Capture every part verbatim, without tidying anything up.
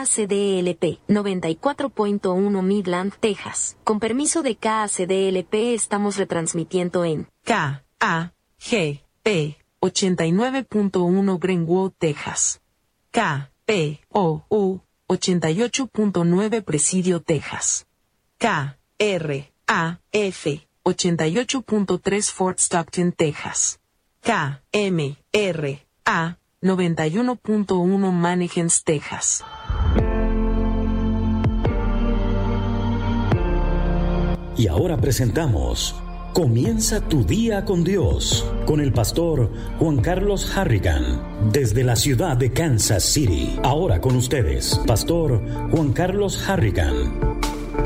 A C D L P, noventa y cuatro punto uno Midland, Texas. Con permiso de K A C D L P estamos retransmitiendo en K A G P ochenta y nueve punto uno Greenwood, Texas. K P O U ochenta y ocho punto nueve Presidio, Texas. K R A F ochenta y ocho punto tres Fort Stockton, Texas. K M R A noventa y uno punto uno Mannequins, Texas. Y ahora presentamos Comienza tu día con Dios, con el pastor Juan Carlos Harrigan, desde la ciudad de Kansas City. Ahora con ustedes, pastor Juan Carlos Harrigan.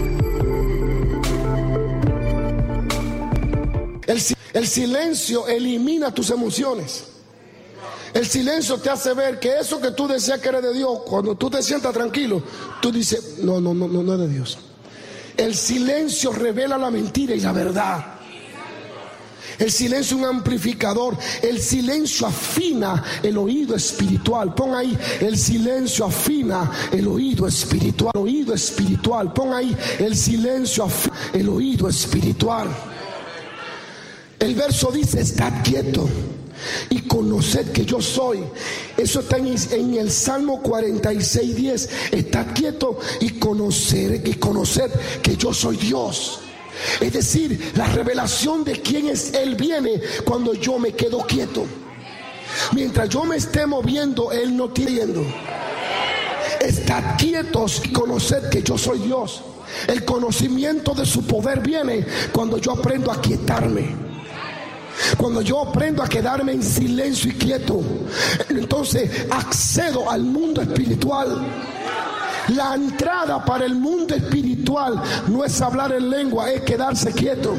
El, el silencio elimina tus emociones. El silencio te hace ver que eso que tú decías que era de Dios, cuando tú te sientas tranquilo, tú dices, no, no, no, no, no es de Dios. El silencio revela la mentira y la verdad. El silencio es un amplificador. El silencio afina el oído espiritual. Pon ahí, el silencio afina el oído espiritual. El oído espiritual. Pon ahí, el silencio afina el oído espiritual. El verso dice, estad quieto y conoced que yo soy. Eso está en, en el Salmo cuarenta y seis, diez. Estad quieto y conocer, y conoced que yo soy Dios. Es decir, la revelación de quién es Él viene cuando yo me quedo quieto. Mientras yo me esté moviendo, Él no está viendo. Estad quietos y conoced que yo soy Dios. El conocimiento de su poder viene cuando yo aprendo a quietarme. Cuando yo aprendo a quedarme en silencio y quieto, entonces accedo al mundo espiritual. La entrada para el mundo espiritual no es hablar en lengua, es quedarse quieto.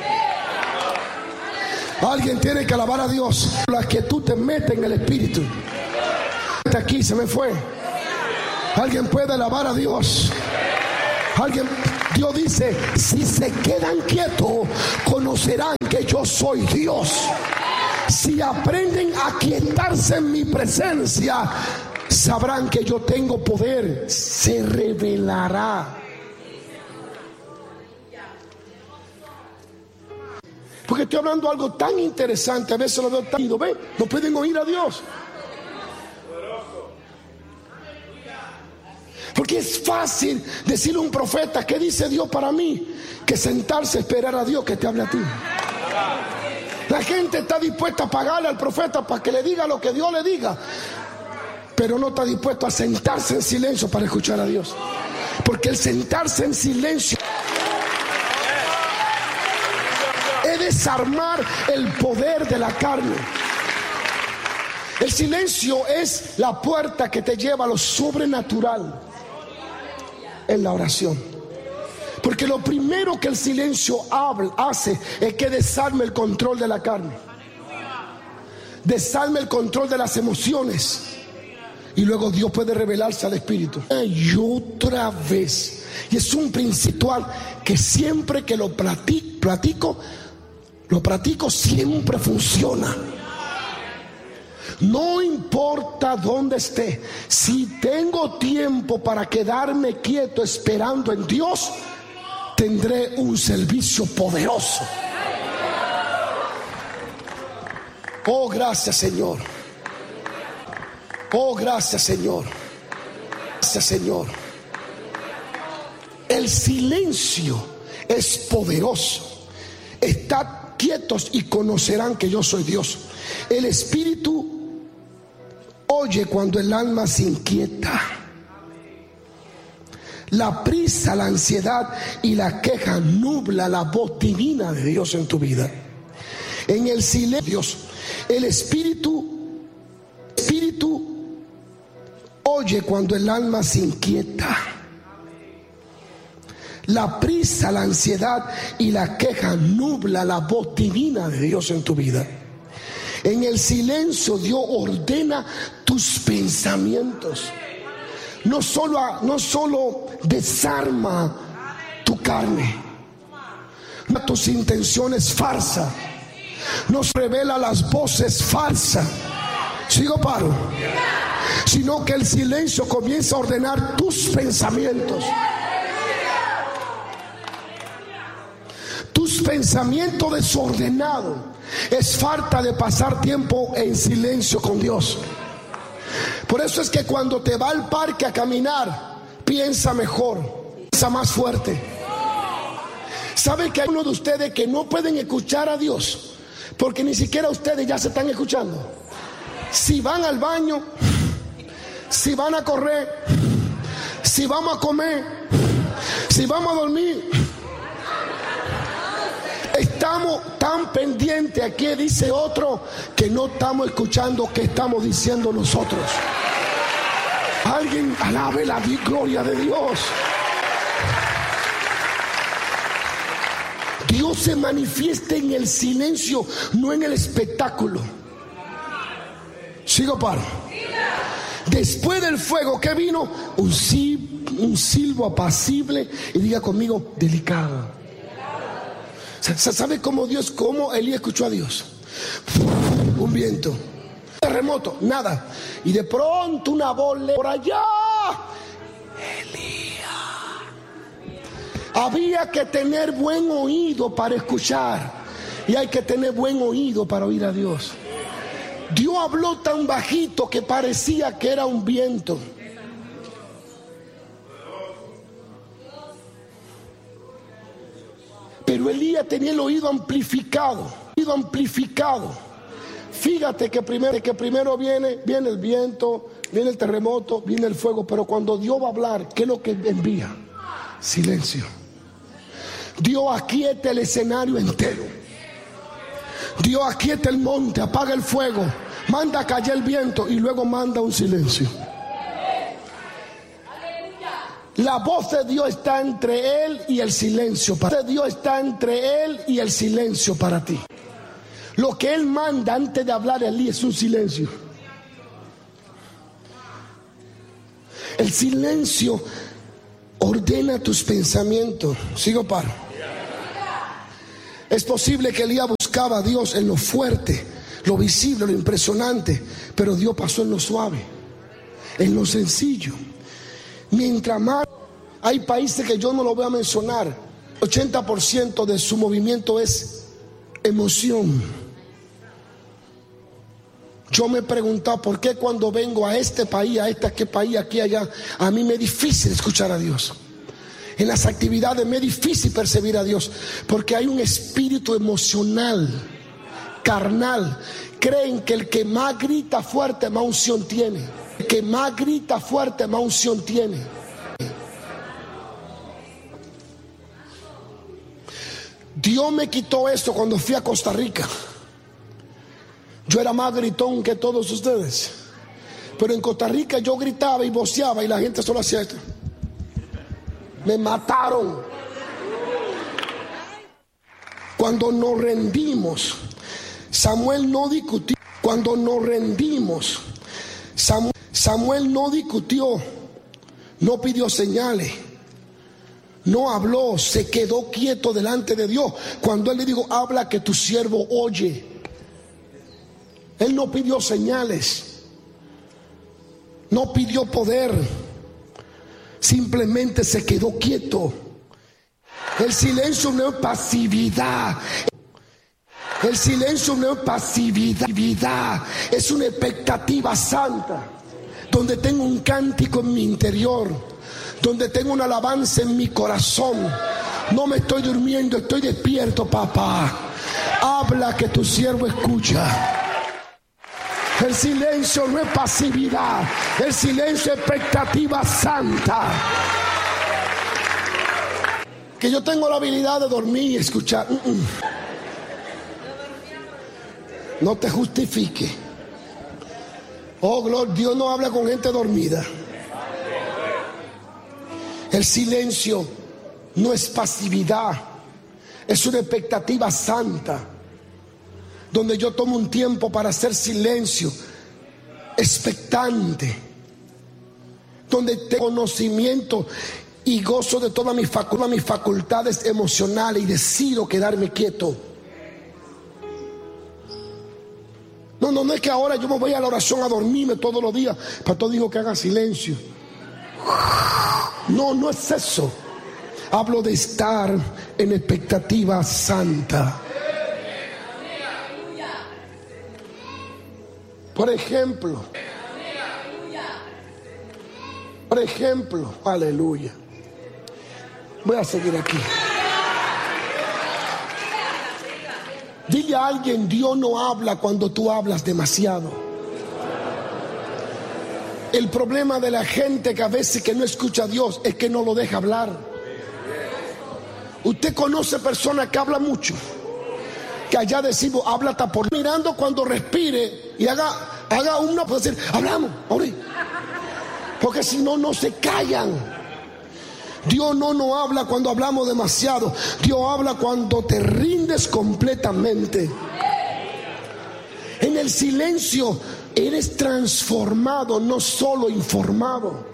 Alguien tiene que alabar a Dios. La quietud te mete en el espíritu. Está aquí, se me fue. Alguien puede alabar a Dios. Alguien, Dios dice, si se quedan quietos, conocerán que yo soy Dios. Si aprenden a quietarse en mi presencia, sabrán que yo tengo poder. Se revelará. Porque estoy hablando algo tan interesante. A veces lo veo tan ido. ¿Ven? No pueden oír a Dios. Porque es fácil decirle a un profeta, ¿qué dice Dios para mí? Que sentarse a esperar a Dios que te hable a ti. La gente está dispuesta a pagarle al profeta para que le diga lo que Dios le diga, pero no está dispuesto a sentarse en silencio para escuchar a Dios. Porque el sentarse en silencio es desarmar el poder de la carne. El silencio es la puerta que te lleva a lo sobrenatural en la oración. Porque lo primero que el silencio habla, hace es que desarme el control de la carne, desarme el control de las emociones, y luego Dios puede revelarse al espíritu. Y otra vez. Y es un principio que siempre que lo platico, platico, lo practico, siempre funciona. No importa dónde esté, si tengo tiempo para quedarme quieto esperando en Dios, tendré un servicio poderoso. Oh, gracias, Señor. Oh, gracias, Señor. Gracias, Señor. El silencio es poderoso. Estad quietos y conocerán que yo soy Dios. El espíritu oye cuando el alma se inquieta. La prisa, la ansiedad y la queja nubla la voz divina de Dios en tu vida. En el silencio, Dios, el espíritu, espíritu oye cuando el alma se inquieta. La prisa, la ansiedad y la queja nubla la voz divina de Dios en tu vida. En el silencio Dios ordena tus pensamientos. No solo, no solo desarma tu carne, tus intenciones falsas, nos revela las voces falsas, ¿Sigo paro? Sino que el silencio comienza a ordenar tus pensamientos. Tus pensamientos desordenados es falta de pasar tiempo en silencio con Dios. Por eso es que cuando te va al parque a caminar, piensa mejor, piensa más fuerte. ¿Saben que hay uno de ustedes que no pueden escuchar a Dios? Porque ni siquiera ustedes ya se están escuchando. Si van al baño, si van a correr, si vamos a comer, si vamos a dormir, estamos tan pendientes. Aquí dice otro que no estamos escuchando que estamos diciendo nosotros. Alguien alabe la gloria de Dios. Dios se manifiesta en el silencio, no en el espectáculo. Sigo paro. Después del fuego, ¿qué vino? Un, sil, un silbo apacible. Y diga conmigo, delicado. ¿Sabe cómo Dios, cómo Elías escuchó a Dios? Un viento, terremoto, nada. Y de pronto una voz por allá. Elías. Había que tener buen oído para escuchar. Y hay que tener buen oído para oír a Dios. Dios habló tan bajito que parecía que era un viento. Pero Elías tenía el oído amplificado, oído amplificado. Fíjate que primero, que primero viene, viene el viento, viene el terremoto, viene el fuego. Pero cuando Dios va a hablar, ¿qué es lo que envía? Silencio. Dios aquieta el escenario entero. Dios aquieta el monte, apaga el fuego, manda a callar el viento y luego manda un silencio. La voz de Dios está entre él y el silencio. La voz de Dios está entre él y el silencio para ti. Lo que él manda antes de hablar a Elías es un silencio. El silencio ordena tus pensamientos. Sigo paro. Es posible que Elías buscaba a Dios en lo fuerte, lo visible, lo impresionante, pero Dios pasó en lo suave, en lo sencillo. Mientras más, hay países que yo no lo voy a mencionar, ochenta por ciento de su movimiento es emoción. Yo me he preguntado por qué cuando vengo a este país, a este qué país, aquí, allá, a mí me es difícil escuchar a Dios. En las actividades me es difícil percibir a Dios, porque hay un espíritu emocional, carnal. Creen que el que más grita fuerte, más unción tiene. El que más grita fuerte, más unción tiene. Dios me quitó esto cuando fui a Costa Rica. Yo era más gritón que todos ustedes, pero en Costa Rica yo gritaba y voceaba y la gente solo hacía esto. Me mataron. Cuando nos rendimos, Samuel no discutió. Cuando nos rendimos, Samuel, Samuel no discutió, no pidió señales, no habló, se quedó quieto delante de Dios. Cuando él le dijo, habla que tu siervo oye. Él no pidió señales, no pidió poder, simplemente se quedó quieto. El silencio no es pasividad. El silencio no es pasividad, es una expectativa santa, donde tengo un cántico en mi interior, donde tengo una alabanza en mi corazón. No me estoy durmiendo, estoy despierto, papá. Habla que tu siervo escucha. El silencio no es pasividad, el silencio es expectativa santa. Que yo tengo la habilidad de dormir y escuchar. No te justifique. Oh, gloria, Dios no habla con gente dormida. El silencio no es pasividad, es una expectativa santa, donde yo tomo un tiempo para hacer silencio, expectante, donde tengo conocimiento y gozo de todas mis, facu- todas mis facultades emocionales y decido quedarme quieto. No, no, no es que ahora yo me voy a la oración a dormirme todos los días. El pastor dijo que haga silencio. No, no es eso. Hablo de estar en expectativa santa. Por ejemplo, por ejemplo, aleluya. Voy a seguir aquí. Dile a alguien, Dios no habla cuando tú hablas demasiado. El problema de la gente que a veces que no escucha a Dios es que no lo deja hablar. Usted conoce personas que hablan mucho, que allá decimos, habla hasta por mirando cuando respire y haga, haga una, puede decir, hablamos, ahorita. Porque si no, no se callan. Dios no nos habla cuando hablamos demasiado. Dios habla cuando te rindes completamente. En el silencio eres transformado, no solo informado.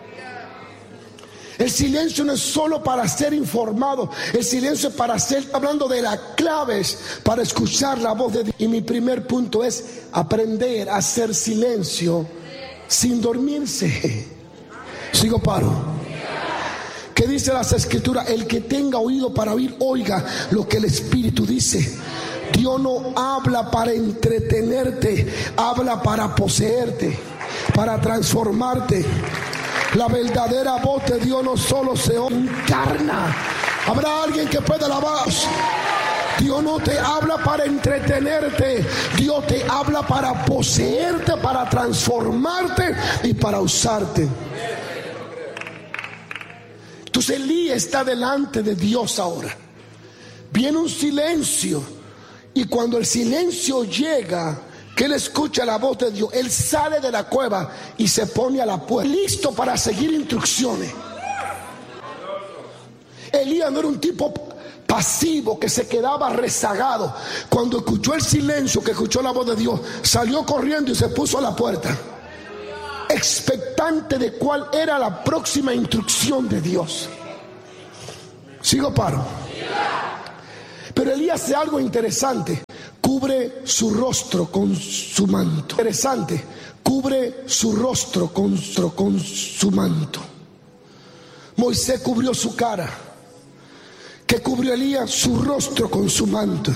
El silencio no es solo para ser informado. El silencio es para ser, hablando de las claves para escuchar la voz de Dios. Y mi primer punto es aprender a hacer silencio sin dormirse. Sigo paro. ¿Qué dice las escrituras? El que tenga oído para oír, oiga lo que el Espíritu dice. Dios no habla para entretenerte, habla para poseerte, para transformarte. La verdadera voz de Dios no solo se encarna. Habrá alguien que pueda alabar. Dios no te habla para entretenerte, Dios te habla para poseerte, para transformarte y para usarte. Entonces Elías está delante de Dios ahora. Viene un silencio. Y cuando el silencio llega, que él escucha la voz de Dios, él sale de la cueva y se pone a la puerta, listo para seguir instrucciones. Elías no era un tipo pasivo que se quedaba rezagado. Cuando escuchó el silencio, que escuchó la voz de Dios, salió corriendo y se puso a la puerta, expectante de cuál era la próxima instrucción de Dios. Sigo paro. Pero Elías hace algo interesante. Cubre su rostro con su manto. Interesante. Cubre su rostro con, con su manto. Moisés cubrió su cara. ¿Qué cubrió Elías? Su rostro con su manto.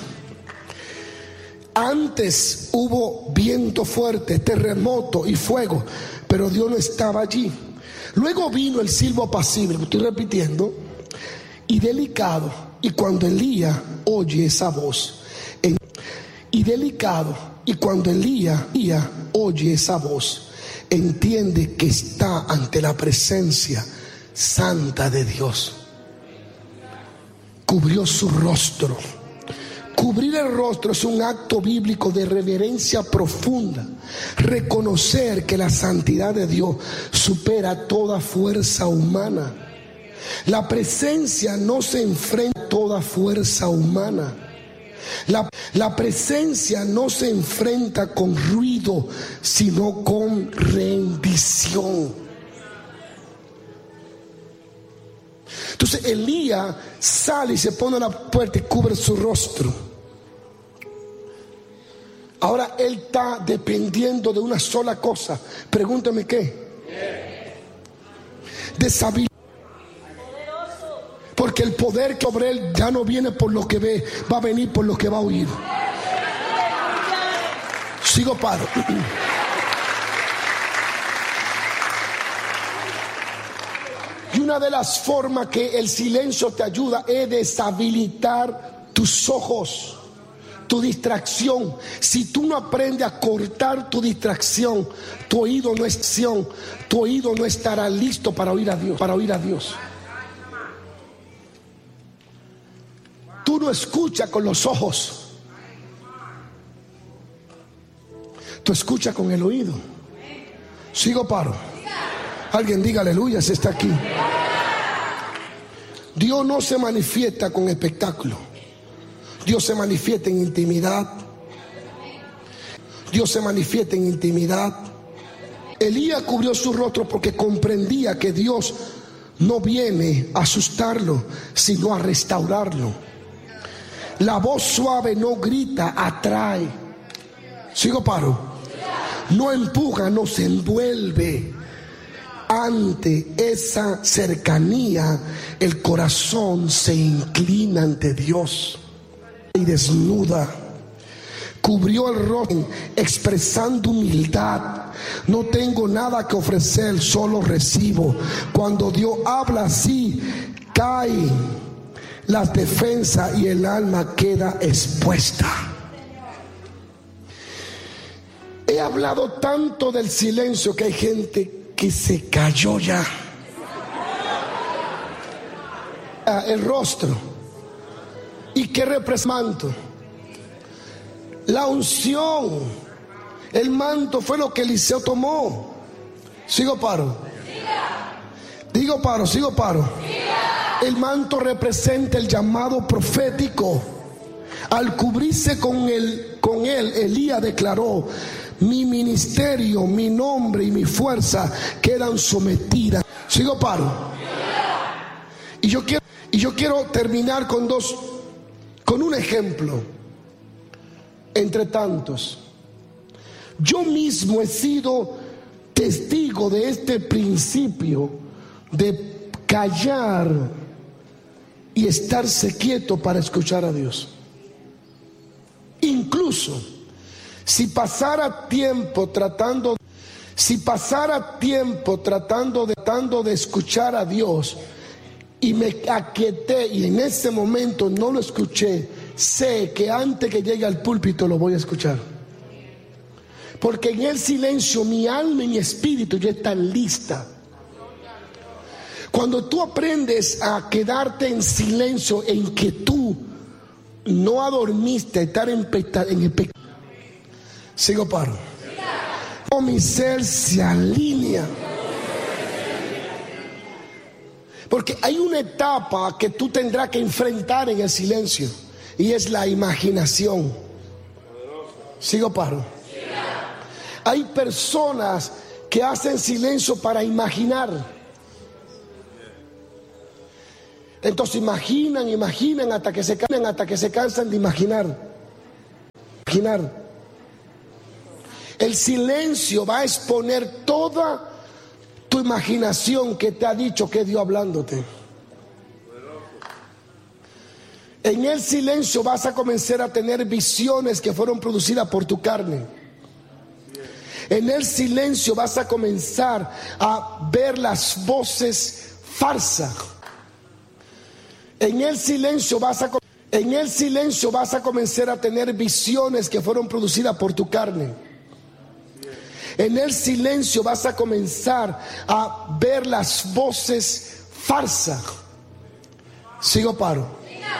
Antes hubo viento fuerte, terremoto y fuego, pero Dios no estaba allí. Luego vino el silbo apacible, estoy repitiendo, y delicado. Y cuando Elías oye esa voz, en, y delicado, y cuando Elías, Elías oye esa voz, entiende que está ante la presencia santa de Dios. Cubrió su rostro. Cubrir el rostro es un acto bíblico de reverencia profunda. Reconocer que la santidad de Dios supera toda fuerza humana. La presencia no se enfrenta a toda fuerza humana. La, la presencia no se enfrenta con ruido, sino con rendición. Entonces Elías sale y se pone a la puerta y cubre su rostro. Ahora él está dependiendo de una sola cosa. Pregúntame qué. Deshabilidad. Porque el poder sobre él ya no viene por lo que ve, va a venir por lo que va a oír. Sigo paro. Y una de las formas que el silencio te ayuda es deshabilitar tus ojos, tu distracción. Si tú no aprendes a cortar tu distracción, tu oído no es acción, tu oído no estará listo para oír a Dios, para oír a Dios. Tú no escuchas con los ojos, tú escuchas con el oído. Sigo paro. Alguien diga aleluya si está aquí. Dios no se manifiesta con espectáculo. Dios se manifiesta en intimidad. Dios se manifiesta en intimidad. Elías cubrió su rostro porque comprendía que Dios no viene a asustarlo, sino a restaurarlo. La voz suave no grita, atrae. Sigo paro. No empuja, nos envuelve. Ante esa cercanía, el corazón se inclina ante Dios y desnuda. Cubrió el rostro expresando humildad. No tengo nada que ofrecer, solo recibo. Cuando Dios habla así, cae las defensas y el alma queda expuesta. He hablado tanto del silencio que hay gente que se cayó ya. El rostro. ¿Y qué representa? La unción, el manto fue lo que Eliseo tomó. Sigo paro. Digo paro, sigo paro. El manto representa el llamado profético. Al cubrirse con él, con él, Elías declaró: mi ministerio, mi nombre y mi fuerza quedan sometidas. Sigo paro. Y yo quiero, y yo quiero terminar con dos, con un ejemplo. Entre tantos, yo mismo he sido testigo de este principio de callar y estarse quieto para escuchar a Dios. Incluso si pasara tiempo tratando, si pasara tiempo tratando de, tratando de escuchar a Dios y me aquieté y en ese momento no lo escuché, sé que antes que llegue al púlpito lo voy a escuchar. Porque en el silencio mi alma y mi espíritu ya están listas. Cuando tú aprendes a quedarte en silencio, en que tú no adormiste, estar en pecado, en el pecado. Sigo paro. O mi ser se alinea. Porque hay una etapa que tú tendrás que enfrentar en el silencio. Y es la imaginación. Sigo paro. Hay personas que hacen silencio para imaginar. Entonces imaginan, imaginan hasta que se cansan, hasta que se cansan de imaginar. Imaginar. El silencio va a exponer toda tu imaginación que te ha dicho que es Dios hablándote. En el silencio vas a comenzar a tener visiones que fueron producidas por tu carne. En el silencio vas a comenzar a ver las voces falsas. En el silencio vas a en el silencio vas a comenzar a tener visiones que fueron producidas por tu carne. En el silencio vas a comenzar a ver las voces falsas. Sigo paro.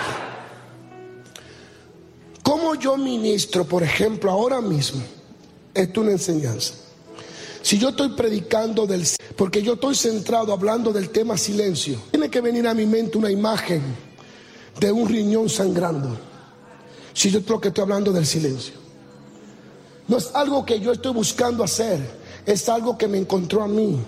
¿Cómo yo ministro, por ejemplo, ahora mismo? Esto es una enseñanza. Si yo estoy predicando del... Porque yo estoy centrado hablando del tema silencio. Tiene que venir a mi mente una imagen de un riñón sangrando. Si yo creo que estoy hablando del silencio. No es algo que yo estoy buscando hacer. Es algo que me encontró a mí.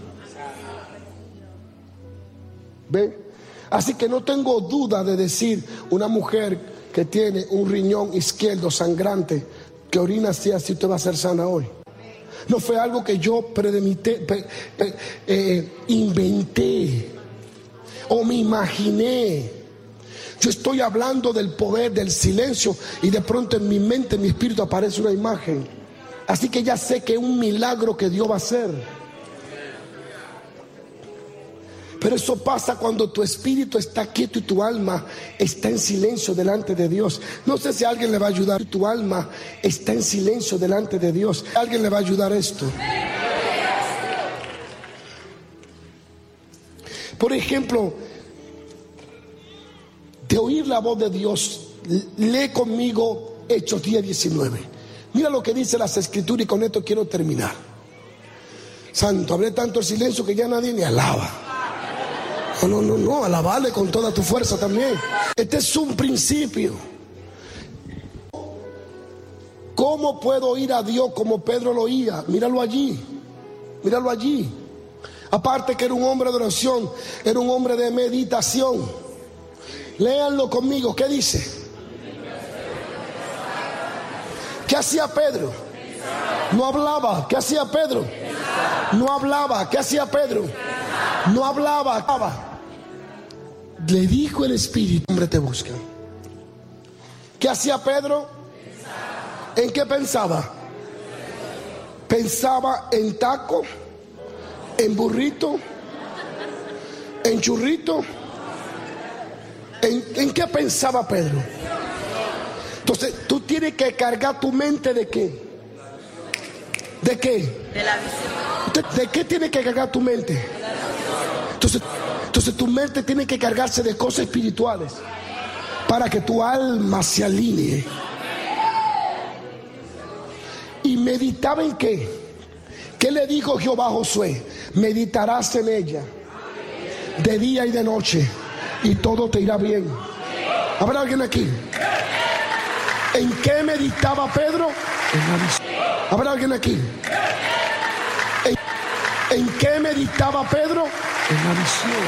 ¿Ve? Así que no tengo duda de decir una mujer que tiene un riñón izquierdo sangrante, que orina así, así usted va a ser sana hoy. No fue algo que yo predemité, pre, pre, eh, inventé o me imaginé. Yo estoy hablando del poder del silencio y de pronto en mi mente, en mi espíritu aparece una imagen. Así que ya sé que es un milagro que Dios va a hacer. Pero eso pasa cuando tu espíritu está quieto y tu alma está en silencio delante de Dios. No sé si alguien le va a ayudar. Tu alma está en silencio delante de Dios. ¿Alguien le va a ayudar esto? Por ejemplo, de oír la voz de Dios, lee conmigo Hechos diez diecinueve. Mira lo que dice las Escrituras y con esto quiero terminar. Santo, hablé tanto el silencio que ya nadie ni alaba. No, no, no, no, alabarle con toda tu fuerza también. Este es un principio. ¿Cómo puedo oír a Dios como Pedro lo oía? Míralo allí, míralo allí. Aparte que era un hombre de oración, era un hombre de meditación. Léanlo conmigo, ¿qué dice? ¿Qué hacía Pedro? No hablaba. ¿Qué hacía Pedro? No hablaba. ¿Qué hacía Pedro? No hablaba. Le dijo el Espíritu: hombre te busca. ¿Qué hacía Pedro? ¿En qué pensaba? Pensaba en taco, en burrito, en churrito. ¿En, ¿En qué pensaba Pedro? Entonces tú tienes que cargar tu mente ¿de qué? ¿De qué? De la visión. ¿De, de qué tiene que cargar tu mente? Entonces, entonces tu mente tiene que cargarse de cosas espirituales para que tu alma se alinee. Y meditaba en qué. ¿Qué le dijo Jehová a Josué? Meditarás en ella de día y de noche, y todo te irá bien. ¿Habrá alguien aquí? ¿En qué meditaba Pedro? En la visión. ¿Habrá alguien aquí? ¿En, ¿En qué meditaba Pedro? En la visión.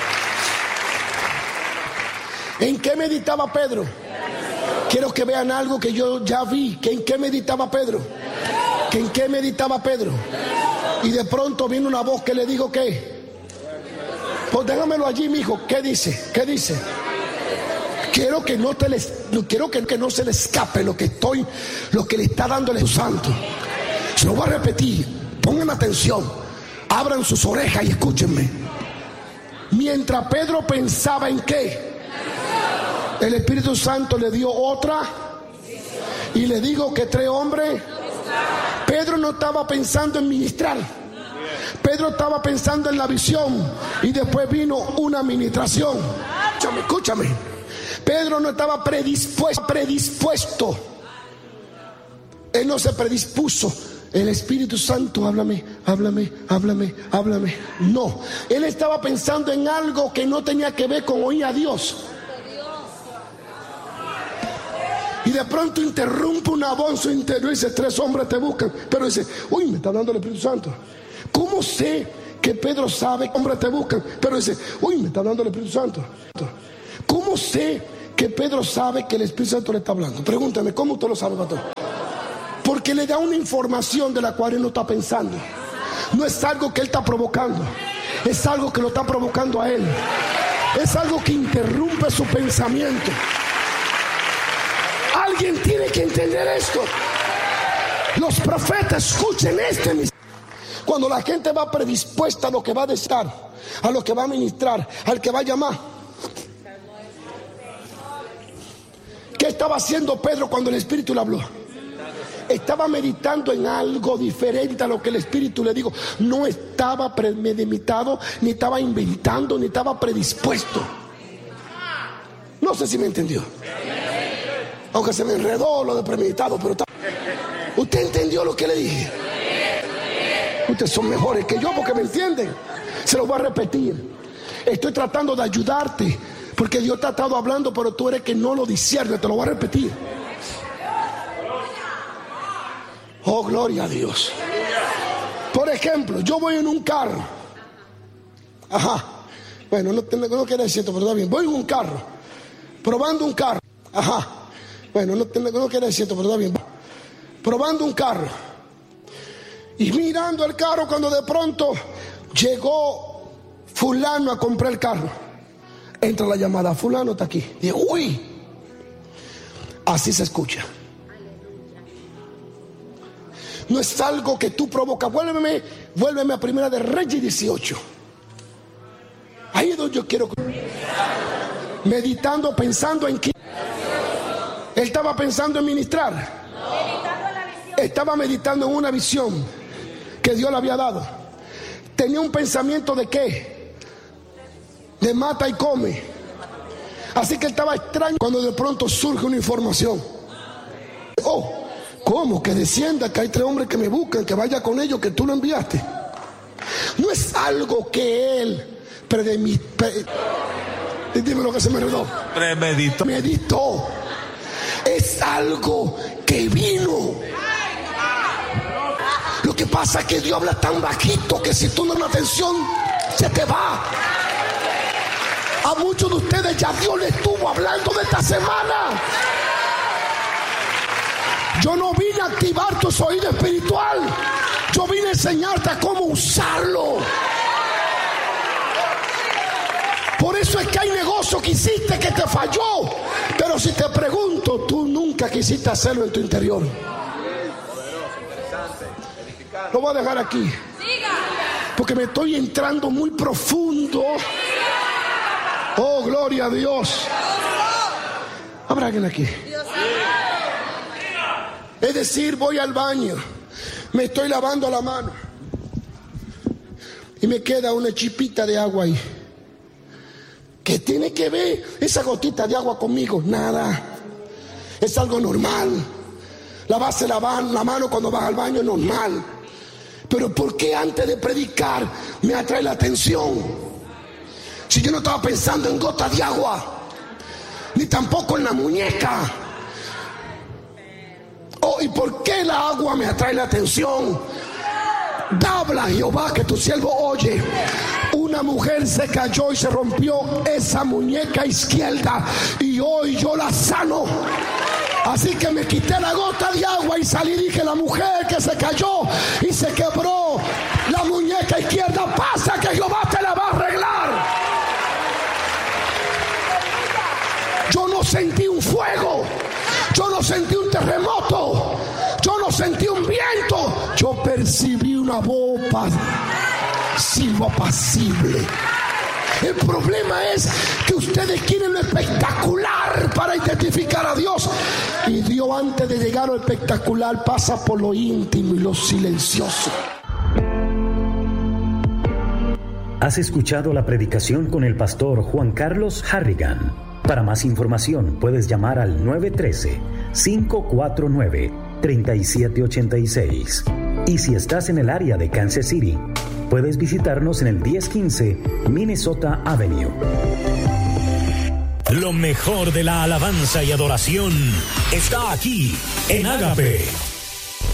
¿En qué meditaba Pedro? Quiero que vean algo que yo ya vi. ¿Que ¿En qué meditaba Pedro? ¿Que ¿En qué meditaba Pedro? Y de pronto vino una voz que le dijo ¿qué? Pues déjamelo allí, mijo. ¿Qué dice? ¿Qué dice? Quiero que no te les, quiero que, que no se le escape lo que estoy, lo que le está dando el Espíritu Santo. Se lo voy a repetir. Pongan atención. Abran sus orejas y escúchenme. Mientras Pedro pensaba en qué, el Espíritu Santo le dio otra y le dijo que tres hombres. Pedro no estaba pensando en ministrar. Pedro estaba pensando en la visión, y después vino una ministración. Escúchame, escúchame. Pedro no estaba predispuesto, predispuesto. Él no se predispuso. El Espíritu Santo, háblame, háblame, háblame, háblame. No, él estaba pensando en algo que no tenía que ver con oír a Dios. Y de pronto interrumpe una voz en su interior y dice: tres hombres te buscan. Pero dice: uy, me está hablando el Espíritu Santo. ¿Cómo sé que Pedro sabe que hombres te buscan? Pero dice: uy, me está hablando el Espíritu Santo. ¿Cómo sé que Pedro sabe que el Espíritu Santo le está hablando? Pregúntame, ¿cómo usted lo sabe, pastor? Porque le da una información de la cual él no está pensando. No es algo que él está provocando, es algo que lo está provocando a él. Es algo que interrumpe su pensamiento. Alguien tiene que entender esto. Los profetas, escuchen este. Cuando la gente va predispuesta a lo que va a decir, a lo que va a ministrar, al que va a llamar. ¿Qué estaba haciendo Pedro cuando el Espíritu le habló? Estaba meditando en algo diferente a lo que el Espíritu le dijo. No estaba premeditado, ni estaba inventando, ni estaba predispuesto. No sé si me entendió. Aunque se me enredó lo de premeditado, pero está... ¿Usted entendió lo que le dije? Ustedes son mejores que yo porque me entienden. Se lo voy a repetir. Estoy tratando de ayudarte, porque Dios te ha estado hablando, pero tú eres que no lo discierne. Te lo voy a repetir. Oh, gloria a Dios. Por ejemplo, yo voy en un carro. Ajá. Bueno, no, no quiere decir esto, pero está bien. Voy en un carro, probando un carro. Ajá. Bueno, no, no quiere decir esto, pero está bien. Probando un carro. Y mirando el carro, cuando de pronto llegó fulano a comprar el carro. Entra la llamada: fulano está aquí. Y uy, así se escucha. No es algo que tú provocas. Vuélveme, vuélveme a Primera de Reyes dieciocho. Ahí es donde yo quiero. Meditando, pensando en qué. Él estaba pensando en ministrar. Estaba meditando en una visión que Dios le había dado. Tenía un pensamiento de qué, de mata y come. Así que él estaba extraño cuando de pronto surge una información. Oh, ¿cómo? Que descienda, que hay tres hombres que me buscan, que vaya con ellos, que tú lo enviaste. No es algo que él premeditó. Dime lo que se me enredó. Premeditó. Meditó. Es algo que vino. Lo que pasa es que Dios habla tan bajito que si tú no das atención, se te va. A muchos de ustedes ya Dios le estuvo hablando de esta semana. Yo no vine a activar tu oído espiritual. Yo vine a enseñarte a cómo usarlo. Por eso es que hay negocio que hiciste que te falló. Pero si te pregunto, tú nunca quisiste hacerlo en tu interior. Lo voy a dejar aquí, porque me estoy entrando muy profundo. Oh, gloria a Dios. ¿Habrá alguien aquí? Es decir, voy al baño, me estoy lavando la mano y me queda una chipita de agua ahí. ¿Qué tiene que ver esa gotita de agua conmigo? Nada. Es algo normal. Lavarse la, la mano cuando vas al baño es normal. Pero ¿por qué antes de predicar me atrae la atención? Si yo no estaba pensando en gotas de agua, ni tampoco en la muñeca. Oh, ¿y por qué la agua me atrae la atención? Habla Jehová que tu siervo oye. Una mujer se cayó y se rompió esa muñeca izquierda y hoy yo la sano. Así que me quité la gota de agua y salí y dije, la mujer que se cayó y se quebró la muñeca izquierda, pasa que Jehová te la va a arreglar. Yo no sentí un fuego, yo no sentí un terremoto, yo no sentí un viento, yo percibí una voz silbo apacible. El problema es que ustedes quieren lo espectacular para identificar a Dios. Y Dios, antes de llegar a lo espectacular, pasa por lo íntimo y lo silencioso. Has escuchado la predicación con el pastor Juan Carlos Harrigan. Para más información puedes llamar al nueve uno tres, cinco cuatro nueve, tres siete ocho seis. Y si estás en el área de Kansas City, puedes visitarnos en el diez quince Minnesota Avenue. Lo mejor de la alabanza y adoración está aquí en Ágape.